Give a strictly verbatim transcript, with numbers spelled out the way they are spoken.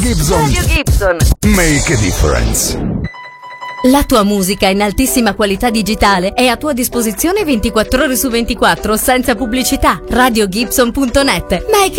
Gibson. Radio Gibson. Make a difference. La tua musica in altissima qualità digitale è a tua disposizione ventiquattro ore su ventiquattro senza pubblicità. radio gibson punto net. Make